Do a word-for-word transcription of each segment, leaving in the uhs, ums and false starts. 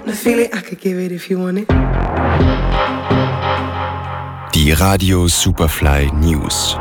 The feeling I could give it if you want it. Die Radio Superfly News.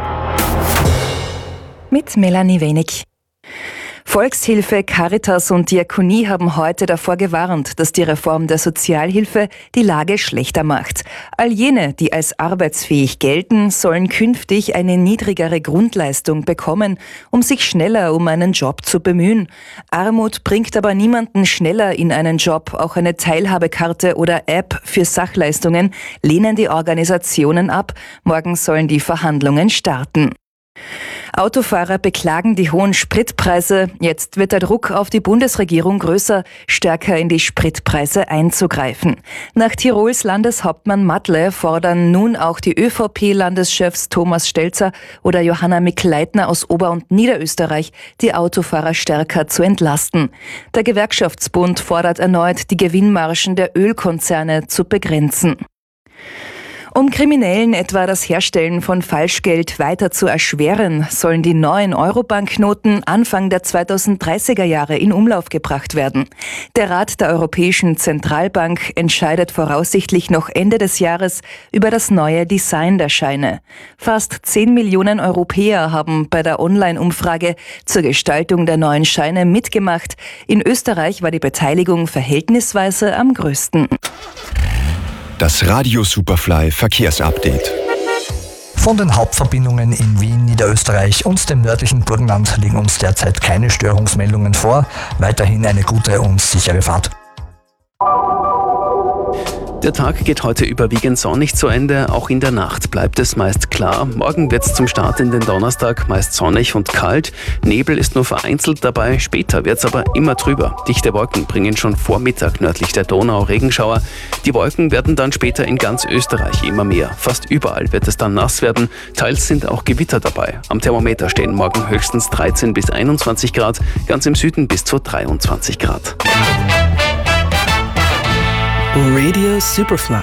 Mit Melanie Wenig. Volkshilfe, Caritas und Diakonie haben heute davor gewarnt, dass die Reform der Sozialhilfe die Lage schlechter macht. All jene, die als arbeitsfähig gelten, sollen künftig eine niedrigere Grundleistung bekommen, um sich schneller um einen Job zu bemühen. Armut bringt aber niemanden schneller in einen Job. Auch eine Teilhabekarte oder App für Sachleistungen lehnen die Organisationen ab. Morgen sollen die Verhandlungen starten. Autofahrer beklagen die hohen Spritpreise. Jetzt wird der Druck auf die Bundesregierung größer, stärker in die Spritpreise einzugreifen. Nach Tirols Landeshauptmann Matle fordern nun auch die ÖVP-Landeschefs Thomas Stelzer oder Johanna Mikl-Leitner aus Ober- und Niederösterreich, die Autofahrer stärker zu entlasten. Der Gewerkschaftsbund fordert erneut, die Gewinnmargen der Ölkonzerne zu begrenzen. Um Kriminellen etwa das Herstellen von Falschgeld weiter zu erschweren, sollen die neuen Euro-Banknoten Anfang der zweitausenddreißiger Jahre in Umlauf gebracht werden. Der Rat der Europäischen Zentralbank entscheidet voraussichtlich noch Ende des Jahres über das neue Design der Scheine. Fast zehn Millionen Europäer haben bei der Online-Umfrage zur Gestaltung der neuen Scheine mitgemacht. In Österreich war die Beteiligung verhältnisweise am größten. Das Radio Superfly Verkehrsupdate. Von den Hauptverbindungen in Wien, Niederösterreich und dem nördlichen Burgenland liegen uns derzeit keine Störungsmeldungen vor. Weiterhin eine gute und sichere Fahrt. Der Tag geht heute überwiegend sonnig zu Ende, auch in der Nacht bleibt es meist klar. Morgen wird es zum Start in den Donnerstag meist sonnig und kalt. Nebel ist nur vereinzelt dabei, später wird es aber immer trüber. Dichte Wolken bringen schon vor Mittag nördlich der Donau Regenschauer. Die Wolken werden dann später in ganz Österreich immer mehr. Fast überall wird es dann nass werden, teils sind auch Gewitter dabei. Am Thermometer stehen morgen höchstens dreizehn bis einundzwanzig Grad, ganz im Süden bis zu dreiundzwanzig Grad. Radio Superfly.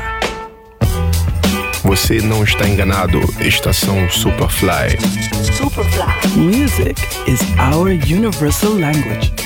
Você não está enganado. Estação Superfly. Superfly. Music is our universal language.